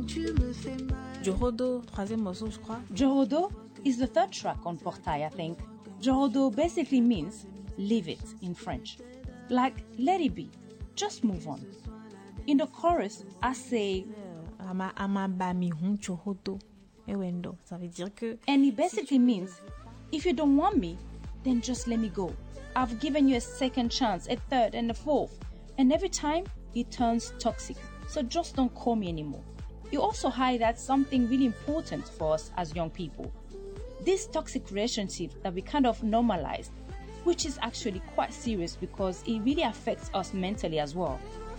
Jorodo, troisième morceau, je crois. Jorodo is the third track on Portail, I think. Jorodo basically means leave it in French. Like, let it be. Just move on. In the chorus, I say... Ça veut dire que... And it basically means, if you don't want me, then just let me go. I've given you a second chance, a third and a fourth. And every time, it turns toxic. So just don't call me anymore. It also highlights something really important for us as young people. This toxic relationship that we kind of normalized, which is actually quite serious because it really affects us mentally as well.